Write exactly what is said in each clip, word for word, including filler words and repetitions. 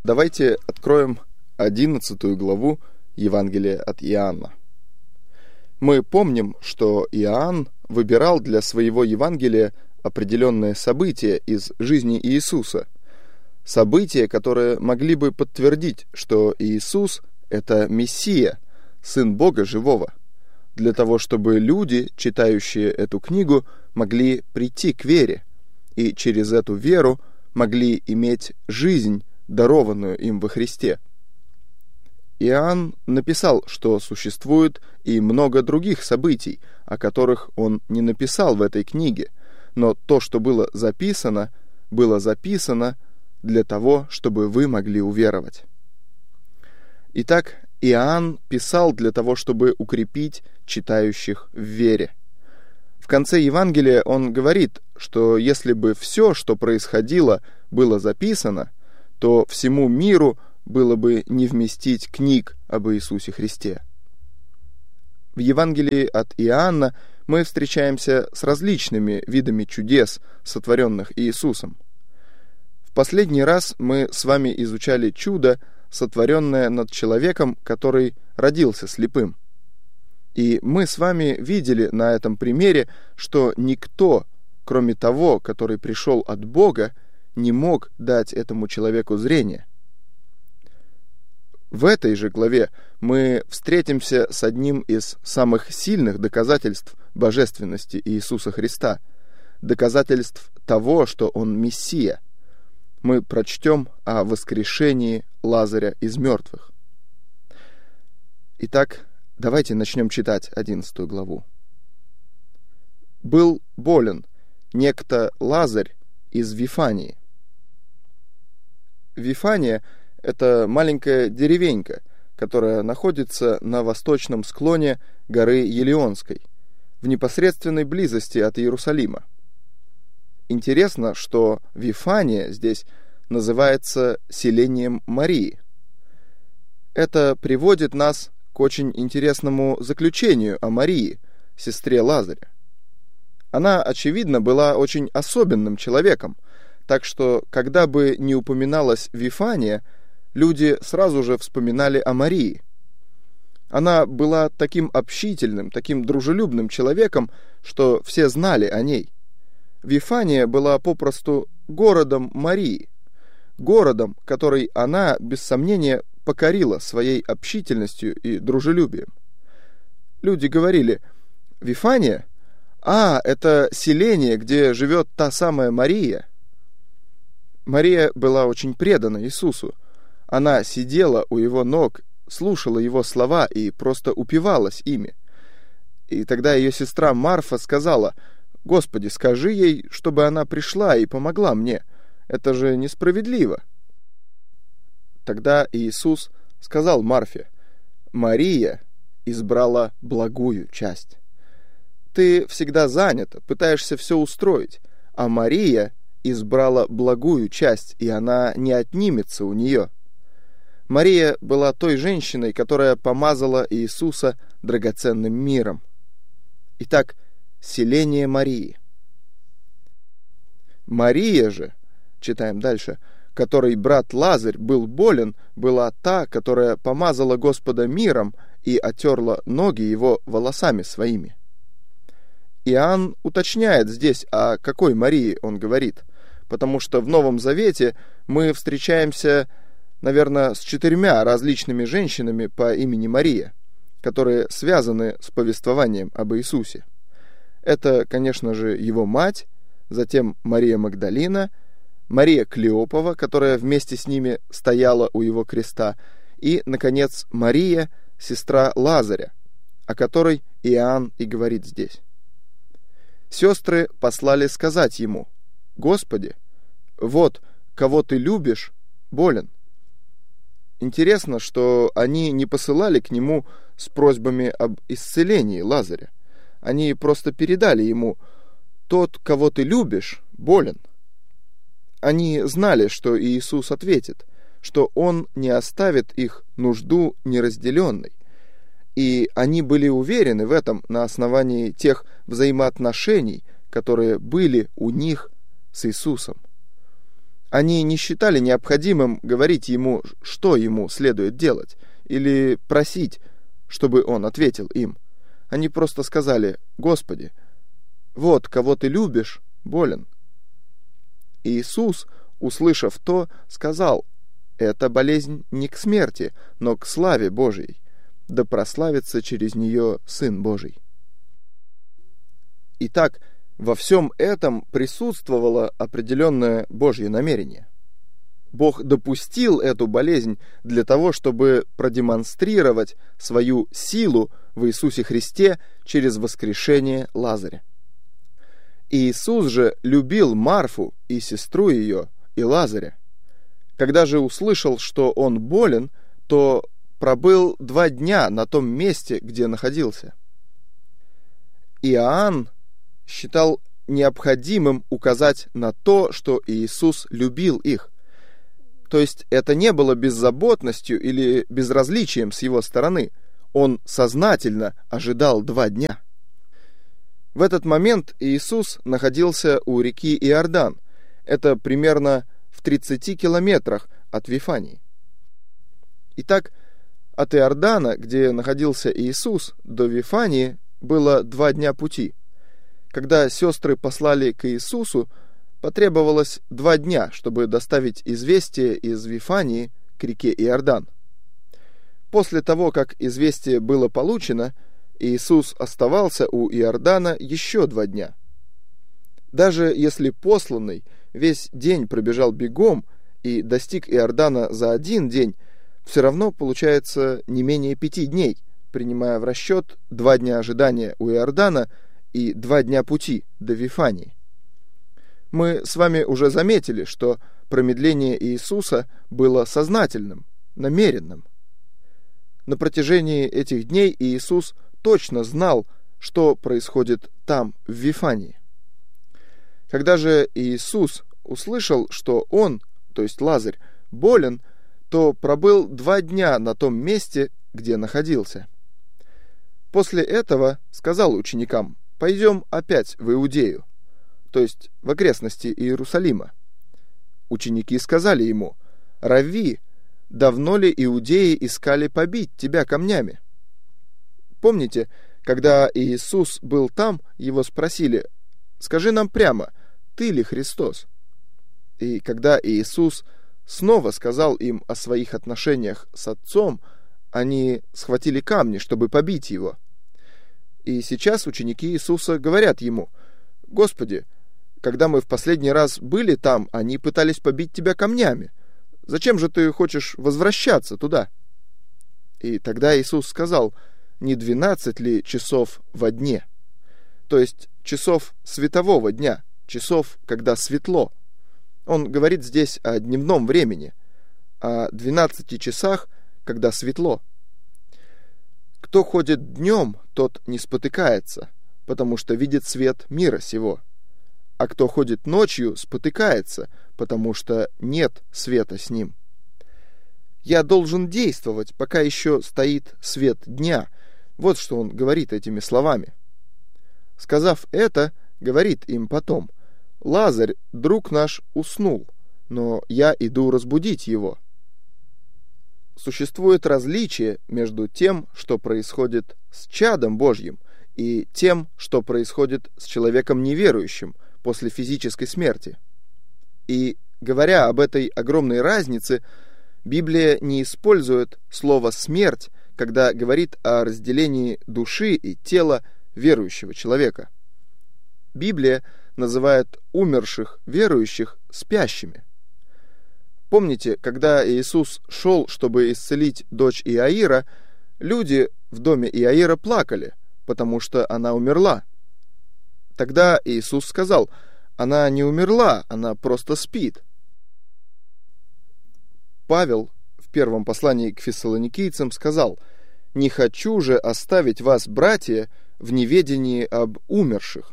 Давайте откроем одиннадцатую главу Евангелия от Иоанна. Мы помним, что Иоанн выбирал для своего Евангелия определенные события из жизни Иисуса. События, которые могли бы подтвердить, что Иисус – это Мессия, Сын Бога Живого, для того, чтобы люди, читающие эту книгу, могли прийти к вере и через эту веру могли иметь жизнь, дарованную им во Христе. Иоанн написал, что существует и много других событий, о которых он не написал в этой книге, но то, что было записано, было записано для того, чтобы вы могли уверовать. Итак, Иоанн писал для того, чтобы укрепить читающих в вере. В конце Евангелия он говорит, что если бы все, что происходило, было записано, то всему миру было бы не вместить книг об Иисусе Христе. В Евангелии от Иоанна мы встречаемся с различными видами чудес, сотворенных Иисусом. В последний раз мы с вами изучали чудо, сотворенное над человеком, который родился слепым. И мы с вами видели на этом примере, что никто, кроме того, который пришел от Бога, не мог дать этому человеку зрение. В этой же главе мы встретимся с одним из самых сильных доказательств божественности Иисуса Христа, доказательств того, что Он Мессия. Мы прочтем о воскрешении Лазаря из мертвых. Итак, давайте начнем читать одиннадцатую главу. «Был болен некто Лазарь из Вифании». Вифания – это маленькая деревенька, которая находится на восточном склоне горы Елеонской, в непосредственной близости от Иерусалима. Интересно, что Вифания здесь называется селением Марии. Это приводит нас к очень интересному заключению о Марии, сестре Лазаря. Она, очевидно, была очень особенным человеком, так что, когда бы ни упоминалась Вифания, люди сразу же вспоминали о Марии. Она была таким общительным, таким дружелюбным человеком, что все знали о ней. Вифания была попросту городом Марии, городом, который она, без сомнения, покорила своей общительностью и дружелюбием. Люди говорили: «Вифания? А, это селение, где живет та самая Мария». Мария была очень предана Иисусу. Она сидела у его ног, слушала его слова и просто упивалась ими. И тогда ее сестра Марфа сказала: «Господи, скажи ей, чтобы она пришла и помогла мне. Это же несправедливо». Тогда Иисус сказал Марфе: «Мария избрала благую часть. Ты всегда занята, пытаешься все устроить, а Мария избрала благую часть, и она не отнимется у нее». Мария была той женщиной, которая помазала Иисуса драгоценным миром. Итак, селение Марии. Мария же, читаем дальше, которой брат Лазарь был болен, была та, которая помазала Господа миром и отерла ноги его волосами своими. Иоанн уточняет здесь, о какой Марии он говорит, потому что в Новом Завете мы встречаемся, наверное, с четырьмя различными женщинами по имени Мария, которые связаны с повествованием об Иисусе. Это, конечно же, его мать, затем Мария Магдалина, Мария Клеопова, которая вместе с ними стояла у его креста, и, наконец, Мария, сестра Лазаря, о которой Иоанн и говорит здесь. Сестры послали сказать ему: «Господи, вот, кого ты любишь, болен». Интересно, что они не посылали к нему с просьбами об исцелении Лазаря. Они просто передали ему: «Тот, кого ты любишь, болен». Они знали, что Иисус ответит, что Он не оставит их нужду неразделенной. И они были уверены в этом на основании тех взаимоотношений, которые были у них с Иисусом. Они не считали необходимым говорить ему, что ему следует делать, или просить, чтобы он ответил им. Они просто сказали: «Господи, вот кого ты любишь, болен». И Иисус, услышав то, сказал: «Эта болезнь не к смерти, но к славе Божией, да прославится через нее Сын Божий». Итак, во всем этом присутствовало определенное Божье намерение. Бог допустил эту болезнь для того, чтобы продемонстрировать свою силу в Иисусе Христе через воскрешение Лазаря. Иисус же любил Марфу и сестру ее, и Лазаря. Когда же услышал, что он болен, то пробыл два дня на том месте, где находился. Иоанн считал необходимым указать на то, что Иисус любил их. То есть это не было беззаботностью или безразличием с его стороны. Он сознательно ожидал два дня. В этот момент Иисус находился у реки Иордан. Это примерно в тридцати километрах от Вифании. Итак, от Иордана, где находился Иисус, до Вифании было два дня пути. Когда сестры послали к Иисусу, потребовалось два дня, чтобы доставить известие из Вифании к реке Иордан. После того, как известие было получено, Иисус оставался у Иордана еще два дня. Даже если посланный весь день пробежал бегом и достиг Иордана за один день, все равно получается не менее пяти дней, принимая в расчет два дня ожидания у Иордана и два дня пути до Вифании. Мы с вами уже заметили, что промедление Иисуса было сознательным, намеренным. На протяжении этих дней Иисус точно знал, что происходит там, в Вифании. Когда же Иисус услышал, что он, то есть Лазарь, болен, то пробыл два дня на том месте, где находился. После этого сказал ученикам: «Пойдем опять в Иудею», то есть в окрестности Иерусалима. Ученики сказали ему: «Равви, давно ли иудеи искали побить тебя камнями?» Помните, когда Иисус был там, его спросили: «Скажи нам прямо, ты ли Христос?» И когда Иисус снова сказал им о своих отношениях с Отцом, они схватили камни, чтобы побить его. И сейчас ученики Иисуса говорят ему: «Господи, когда мы в последний раз были там, они пытались побить тебя камнями. Зачем же ты хочешь возвращаться туда?» И тогда Иисус сказал: «Не двенадцать ли часов во дне?» То есть часов светового дня, часов, когда светло. Он говорит здесь о дневном времени, о двенадцати часах, когда светло. Кто ходит днем, тот не спотыкается, потому что видит свет мира сего. А кто ходит ночью, спотыкается, потому что нет света с ним. Я должен действовать, пока еще стоит свет дня. Вот что он говорит этими словами. Сказав это, говорит им потом: «Лазарь, друг наш, уснул, но я иду разбудить его». Существует различие между тем, что происходит с чадом Божьим, и тем, что происходит с человеком неверующим после физической смерти. И, говоря об этой огромной разнице, Библия не использует слово «смерть», когда говорит о разделении души и тела верующего человека. Библия называет умерших верующих спящими. Помните, когда Иисус шел, чтобы исцелить дочь Иаира, люди в доме Иаира плакали, потому что она умерла. Тогда Иисус сказал: «Она не умерла, она просто спит». Павел в первом послании к фессалоникийцам сказал: «Не хочу же оставить вас, братья, в неведении об умерших».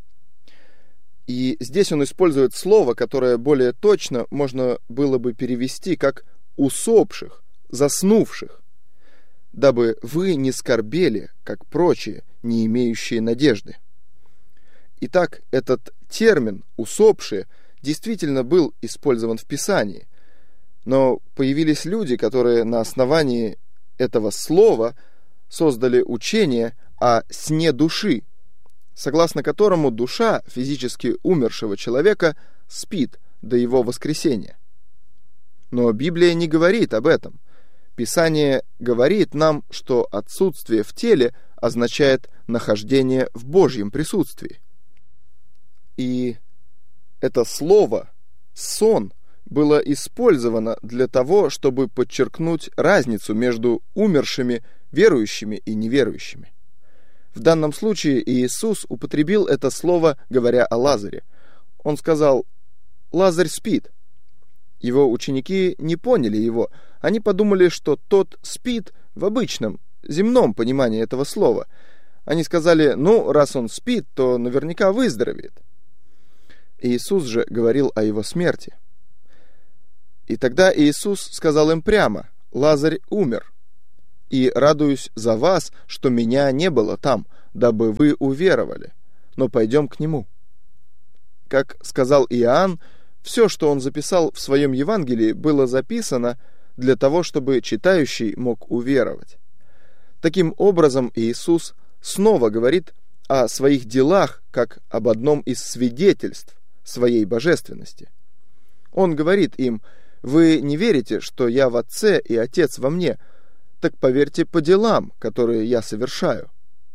И здесь он использует слово, которое более точно можно было бы перевести как «усопших», «заснувших», дабы вы не скорбели, как прочие, не имеющие надежды. Итак, этот термин «усопшие» действительно был использован в Писании, но появились люди, которые на основании этого слова создали учение о сне души, согласно которому душа физически умершего человека спит до его воскресения. Но Библия не говорит об этом. Писание говорит нам, что отсутствие в теле означает нахождение в Божьем присутствии. И это слово «сон» было использовано для того, чтобы подчеркнуть разницу между умершими, верующими и неверующими. В данном случае Иисус употребил это слово, говоря о Лазаре. Он сказал: «Лазарь спит». Его ученики не поняли его. Они подумали, что тот спит в обычном, земном понимании этого слова. Они сказали: «Ну, раз он спит, то наверняка выздоровеет». Иисус же говорил о его смерти. И тогда Иисус сказал им прямо: «Лазарь умер. И радуюсь за вас, что меня не было там, дабы вы уверовали. Но пойдем к нему». Как сказал Иоанн, все, что он записал в своем Евангелии, было записано для того, чтобы читающий мог уверовать. Таким образом, Иисус снова говорит о своих делах, как об одном из свидетельств своей божественности. Он говорит им: «Вы не верите, что я в Отце и Отец во мне? Так поверьте по делам, которые я совершаю».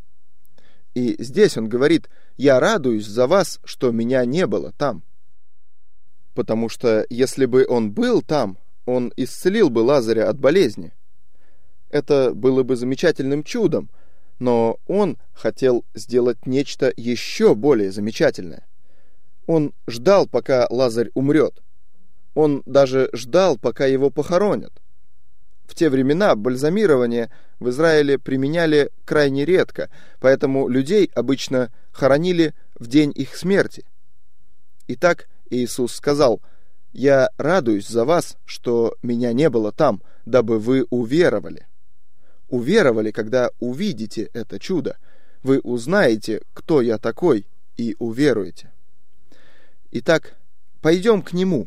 И здесь он говорит: «Я радуюсь за вас, что меня не было там». Потому что если бы он был там, он исцелил бы Лазаря от болезни. Это было бы замечательным чудом, но он хотел сделать нечто еще более замечательное. Он ждал, пока Лазарь умрет. Он даже ждал, пока его похоронят. В те времена бальзамирование в Израиле применяли крайне редко, поэтому людей обычно хоронили в день их смерти. Итак, Иисус сказал: «Я радуюсь за вас, что меня не было там, дабы вы уверовали». Уверовали, когда увидите это чудо. Вы узнаете, кто я такой, и уверуете. Итак, пойдем к нему.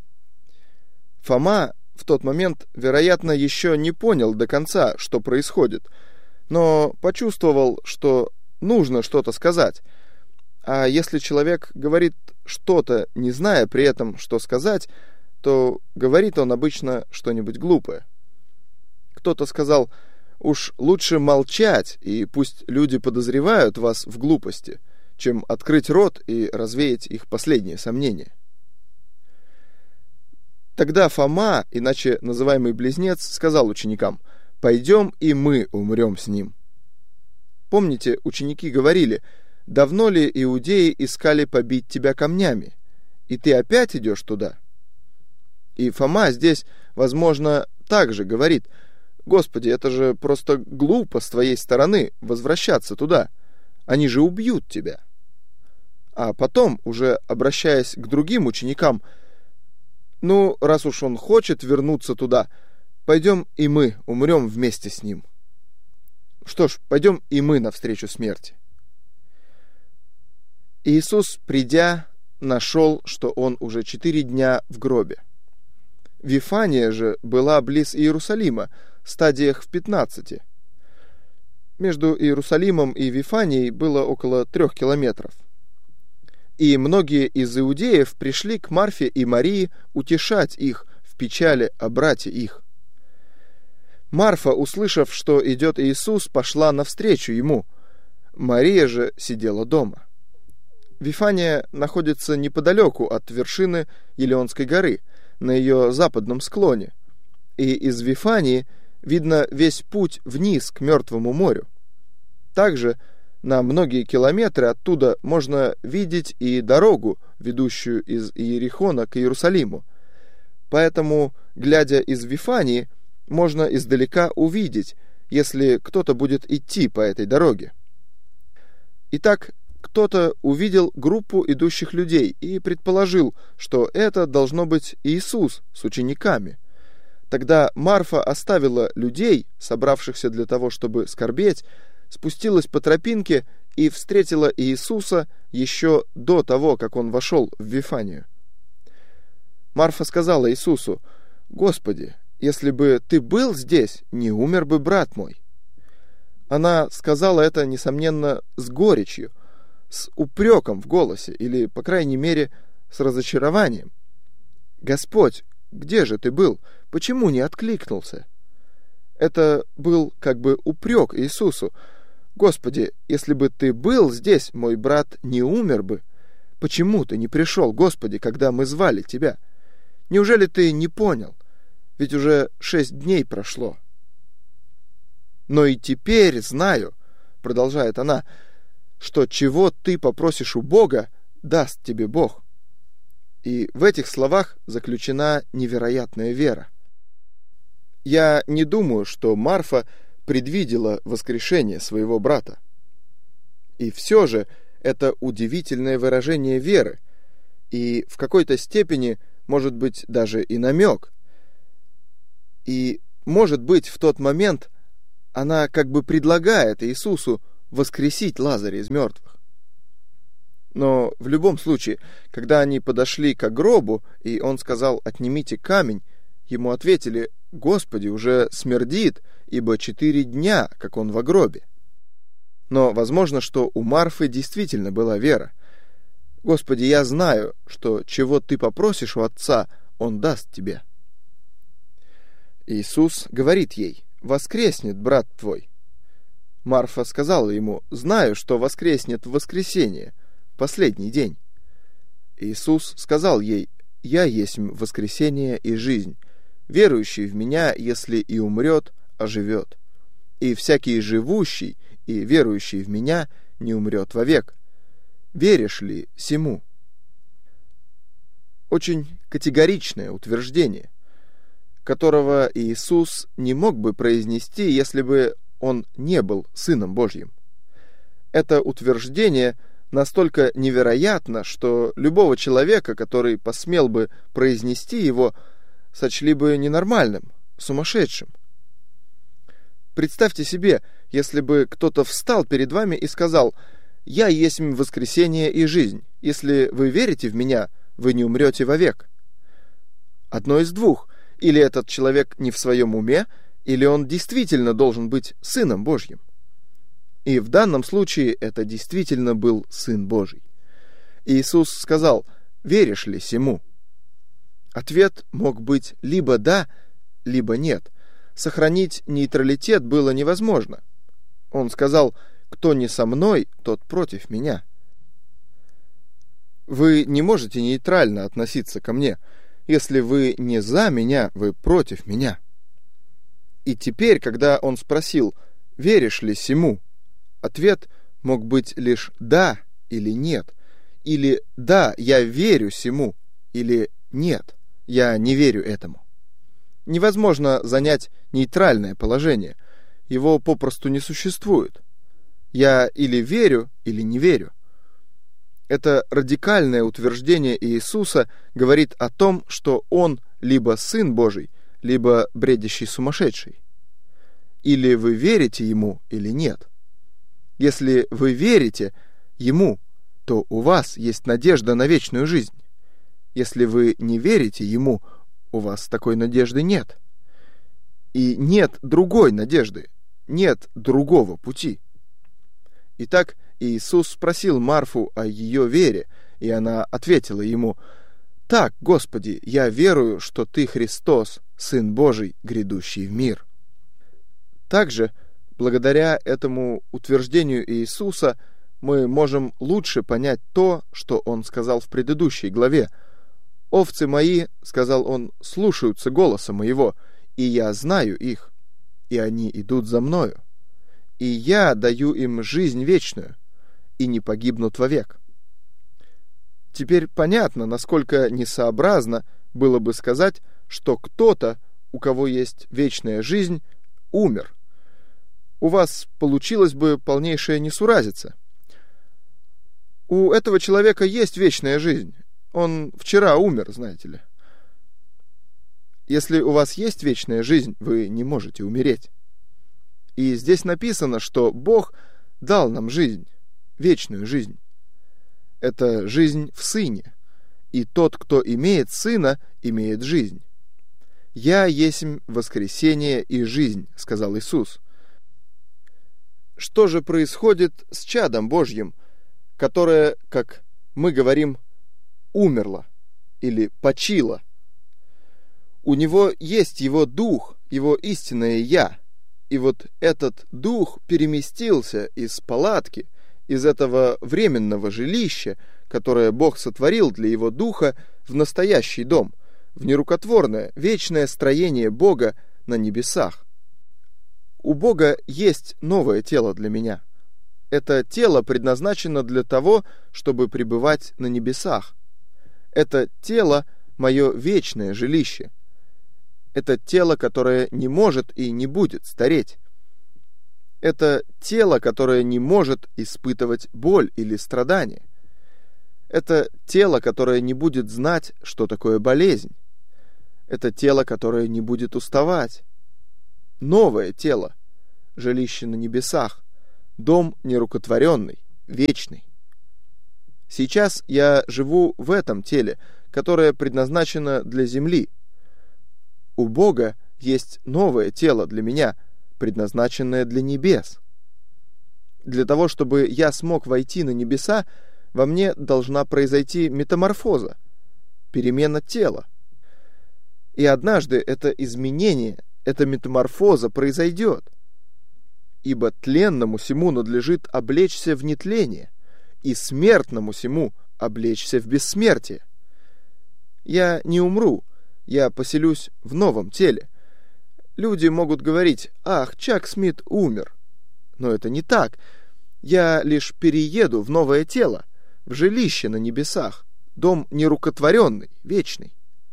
Фома в тот момент, вероятно, еще не понял до конца, что происходит, но почувствовал, что нужно что-то сказать. А если человек говорит что-то, не зная при этом, что сказать, то говорит он обычно что-нибудь глупое. Кто-то сказал: «Уж лучше молчать, и пусть люди подозревают вас в глупости, чем открыть рот и развеять их последние сомнения». Тогда Фома, иначе называемый Близнец, сказал ученикам: «Пойдем, и мы умрем с ним». Помните, ученики говорили: «Давно ли иудеи искали побить тебя камнями? И ты опять идешь туда?» И Фома здесь, возможно, также говорит: «Господи, это же просто глупо с твоей стороны возвращаться туда. Они же убьют тебя». А потом, уже обращаясь к другим ученикам: «Ну, раз уж он хочет вернуться туда, пойдем и мы умрем вместе с ним». Что ж, пойдем и мы навстречу смерти. Иисус, придя, нашел, что он уже четыре дня в гробе. Вифания же была близ Иерусалима, стадиях в пятнадцати. Между Иерусалимом и Вифанией было около трех километров. И многие из иудеев пришли к Марфе и Марии утешать их в печали о брате их. Марфа, услышав, что идет Иисус, пошла навстречу ему. Мария же сидела дома. Вифания находится неподалеку от вершины Елеонской горы, на ее западном склоне, и из Вифании видно весь путь вниз к Мертвому морю. Также на многие километры оттуда можно видеть и дорогу, ведущую из Иерихона к Иерусалиму. Поэтому, глядя из Вифании, можно издалека увидеть, если кто-то будет идти по этой дороге. Итак, кто-то увидел группу идущих людей и предположил, что это должно быть Иисус с учениками. Тогда Марфа оставила людей, собравшихся для того, чтобы скорбеть, спустилась по тропинке и встретила Иисуса еще до того, как он вошел в Вифанию. Марфа сказала Иисусу: «Господи, если бы ты был здесь, не умер бы брат мой». Она сказала это, несомненно, с горечью, с упреком в голосе, или, по крайней мере, с разочарованием. «Господь, где же ты был? Почему не откликнулся?» Это был как бы упрек Иисусу. «Господи, если бы ты был здесь, мой брат не умер бы. Почему ты не пришел, Господи, когда мы звали тебя? Неужели ты не понял? Ведь уже шесть дней прошло». «Но и теперь знаю, — продолжает она, — что чего ты попросишь у Бога, даст тебе Бог». И в этих словах заключена невероятная вера. Я не думаю, что Марфа предвидела воскрешение своего брата. И все же это удивительное выражение веры, и в какой-то степени, может быть, даже и намек. И, может быть, в тот момент она как бы предлагает Иисусу воскресить Лазаря из мертвых. Но в любом случае, когда они подошли к гробу, и он сказал: «Отнимите камень», ему ответили: «Господи, уже смердит, ибо четыре дня, как он во гробе». Но возможно, что у Марфы действительно была вера. «Господи, я знаю, что чего ты попросишь у Отца, он даст тебе». Иисус говорит ей: «Воскреснет брат твой». Марфа сказала ему: «Знаю, что воскреснет в воскресенье, в последний день». Иисус сказал ей: «Я есть воскресение и жизнь. Верующий в Меня, если и умрет, оживет. И всякий живущий и верующий в Меня не умрет вовек. Веришь ли сему?» Очень категоричное утверждение, которого Иисус не мог бы произнести, если бы Он не был Сыном Божьим. Это утверждение настолько невероятно, что любого человека, который посмел бы произнести его, сочли бы ненормальным, сумасшедшим. Представьте себе, если бы кто-то встал перед вами и сказал: «Я есть воскресение и жизнь. Если вы верите в Меня, вы не умрете вовек». Одно из двух: или этот человек не в своем уме, или он действительно должен быть Сыном Божьим. И в данном случае это действительно был Сын Божий. Иисус сказал: «Веришь ли сему?» Ответ мог быть либо «да», либо «нет». Сохранить нейтралитет было невозможно. Он сказал: «Кто не со мной, тот против меня». Вы не можете нейтрально относиться ко мне. Если вы не за меня, вы против меня. И теперь, когда он спросил: «Веришь ли сему?», ответ мог быть лишь «да» или «нет», или «да, я верю сему», или «нет, я не верю этому». Невозможно занять нейтральное положение. Его попросту не существует. Я или верю, или не верю. Это радикальное утверждение Иисуса говорит о том, что Он либо Сын Божий, либо бредящий сумасшедший. Или вы верите Ему, или нет. Если вы верите Ему, то у вас есть надежда на вечную жизнь. Если вы не верите Ему, у вас такой надежды нет. И нет другой надежды, нет другого пути. Итак, Иисус спросил Марфу о ее вере, и она ответила ему: «Так, Господи, я верую, что Ты Христос, Сын Божий, грядущий в мир». Также, благодаря этому утверждению Иисуса, мы можем лучше понять то, что Он сказал в предыдущей главе. «Овцы мои, — сказал Он, — слушаются голоса моего, и я знаю их, и они идут за мною, и я даю им жизнь вечную, и не погибнут вовек». Теперь понятно, насколько несообразно было бы сказать, что кто-то, у кого есть вечная жизнь, умер. У вас получилась бы полнейшая несуразица. У этого человека есть вечная жизнь. Он вчера умер, знаете ли. Если у вас есть вечная жизнь, вы не можете умереть. И здесь написано, что Бог дал нам жизнь, вечную жизнь. Это жизнь в Сыне. и тот, кто имеет Сына, имеет жизнь. «Я есмь воскресение и жизнь», — сказал Иисус. Что же происходит с чадом Божьим, которое, как мы говорим, умерло или почило? У него есть его дух, его истинное «я». И вот этот дух переместился из палатки, из этого временного жилища, которое Бог сотворил для его духа, в настоящий дом, в нерукотворное, вечное строение Бога на небесах. У Бога есть новое тело для меня. Это тело предназначено для того, чтобы пребывать на небесах. Это тело – мое вечное жилище. Это тело, которое не может и не будет стареть. Это тело, которое не может испытывать боль или страдания. Это тело, которое не будет знать, что такое болезнь. Это тело, которое не будет уставать. Новое тело, жилище на небесах, дом нерукотворенный, вечный. Сейчас я живу в этом теле, которое предназначено для земли. У Бога есть новое тело для меня, предназначенное для небес. Для того, чтобы я смог войти на небеса, во мне должна произойти метаморфоза, перемена тела. И однажды это изменение, эта метаморфоза произойдет. Ибо тленному сему надлежит облечься в нетление, и смертному сему облечься в бессмертие. Я не умру, я поселюсь в новом теле. Люди могут говорить: «Ах, Чак Смит умер». Но это не так. Я лишь перееду в новое тело, в жилище на небесах, дом нерукотворенный, вечный.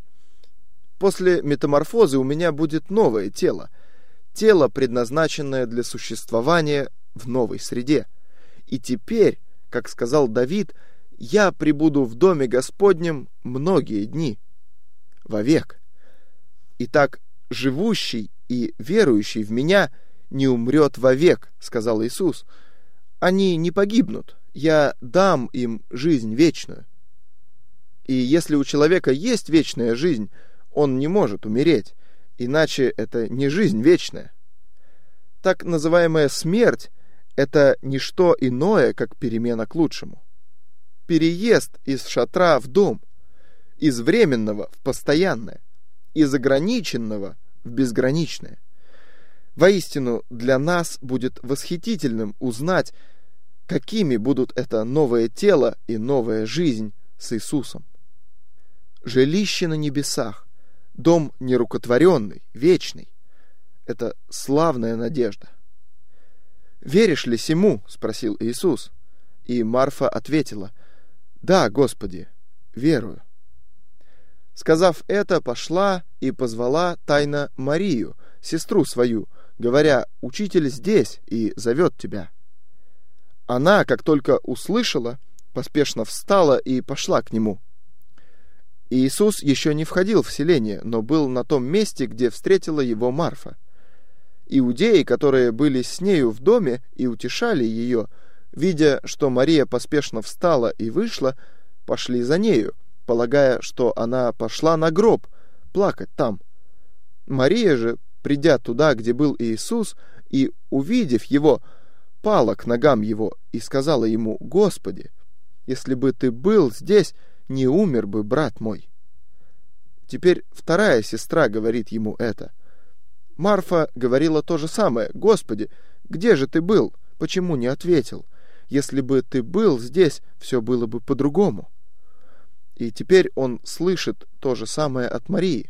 После метаморфозы у меня будет новое тело, тело, предназначенное для существования в новой среде. И теперь, как сказал Давид, я пребуду в доме Господнем многие дни, вовек. Итак, живущий и верующий в меня не умрет вовек, сказал Иисус. Они не погибнут, я дам им жизнь вечную. И если у человека есть вечная жизнь, он не может умереть, иначе это не жизнь вечная. Так называемая смерть – это не что иное, как перемена к лучшему. Переезд из шатра в дом, из временного в постоянное, из ограниченного в безграничное. Воистину, для нас будет восхитительным узнать, какими будут это новое тело и новая жизнь с Иисусом. Жилище на небесах, дом нерукотворенный, вечный – это славная надежда. «Веришь ли сему?» – спросил Иисус. И Марфа ответила: «Да, Господи, верую». Сказав это, пошла и позвала тайно Марию, сестру свою, говоря: «Учитель здесь и зовет тебя». Она, как только услышала, поспешно встала и пошла к нему. Иисус еще не входил в селение, но был на том месте, где встретила его Марфа. Иудеи, которые были с нею в доме и утешали ее, видя, что Мария поспешно встала и вышла, пошли за нею, полагая, что она пошла на гроб плакать там. Мария же, придя туда, где был Иисус, и, увидев его, пала к ногам его и сказала ему: «Господи, если бы ты был здесь, не умер бы брат мой». Теперь вторая сестра говорит ему это. Марфа говорила то же самое: «Господи, где же ты был? Почему не ответил? Если бы ты был здесь, все было бы по-другому». И теперь он слышит то же самое от Марии.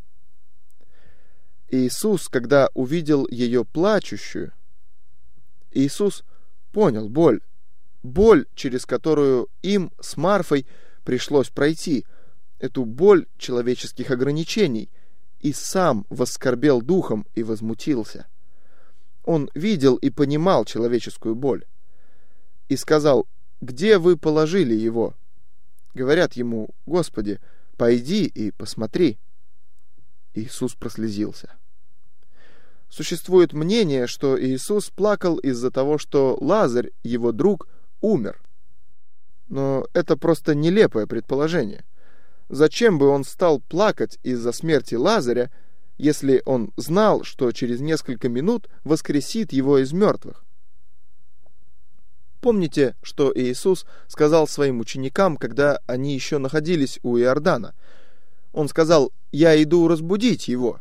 Иисус, когда увидел ее плачущую, Иисус понял боль, боль, через которую им с Марфой пришлось пройти, эту боль человеческих ограничений, и сам воскорбел духом и возмутился. Он видел и понимал человеческую боль. И сказал: «Где вы положили его?» Говорят ему: «Господи, пойди и посмотри». Иисус прослезился. Существует мнение, что Иисус плакал из-за того, что Лазарь, его друг, умер. Но это просто нелепое предположение. Зачем бы он стал плакать из-за смерти Лазаря, если он знал, что через несколько минут воскресит его из мертвых? Помните, что Иисус сказал своим ученикам, когда они еще находились у Иордана? Он сказал: «Я иду разбудить его».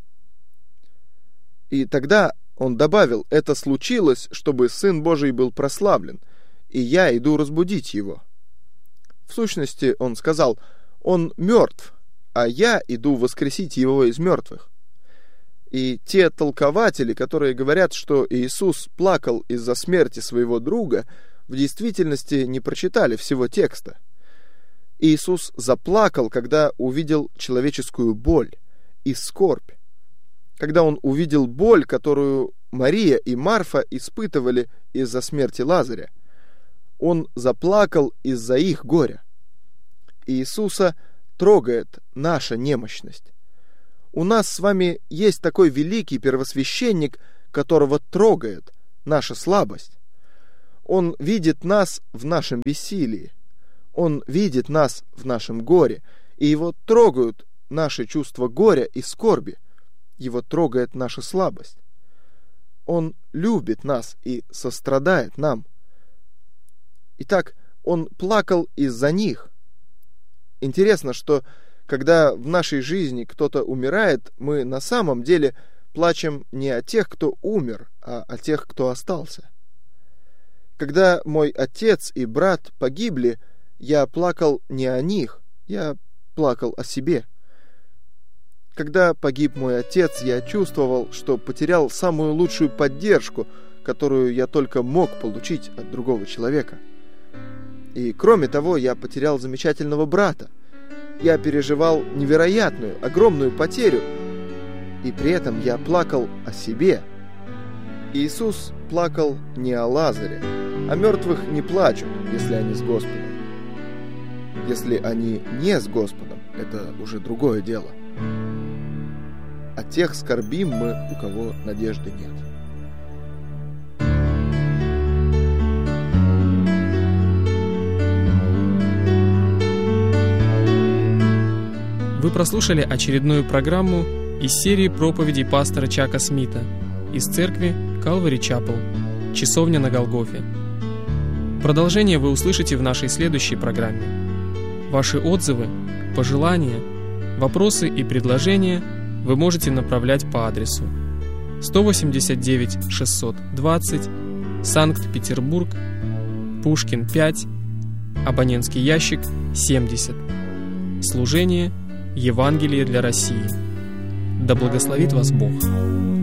И тогда он добавил: «Это случилось, чтобы Сын Божий был прославлен, и я иду разбудить его». В сущности, он сказал: «Он мертв, а я иду воскресить его из мертвых». И те толкователи, которые говорят, что Иисус плакал из-за смерти своего друга, в действительности не прочитали всего текста. Иисус заплакал, когда увидел человеческую боль и скорбь, когда он увидел боль, которую Мария и Марфа испытывали из-за смерти Лазаря. Он заплакал из-за их горя. Иисуса трогает наша немощность. У нас с вами есть такой великий первосвященник, которого трогает наша слабость. Он видит нас в нашем бессилии. Он видит нас в нашем горе, и его трогают наши чувства горя и скорби. Его трогает наша слабость. Он любит нас и сострадает нам. Итак, он плакал из-за них. Интересно, что когда в нашей жизни кто-то умирает, мы на самом деле плачем не о тех, кто умер, а о тех, кто остался. Когда мой отец и брат погибли, я плакал не о них, я плакал о себе. Когда погиб мой отец, я чувствовал, что потерял самую лучшую поддержку, которую я только мог получить от другого человека. И кроме того, я потерял замечательного брата. Я переживал невероятную, огромную потерю, и при этом я плакал о себе. Иисус плакал не о Лазаре, а мертвых не плачут, если они с Господом. Если они не с Господом, это уже другое дело. О тех скорбим мы, у кого надежды нет. Вы прослушали очередную программу из серии проповедей пастора Чака Смита из церкви Calvary Chapel, Часовня на Голгофе. Продолжение вы услышите в нашей следующей программе. Ваши отзывы, пожелания, вопросы и предложения вы можете направлять по адресу сто восемьдесят девять шестьсот двадцать, Санкт-Петербург, Пушкин пять, абонентский ящик семьдесят. Служение Евангелие для России. Да благословит вас Бог.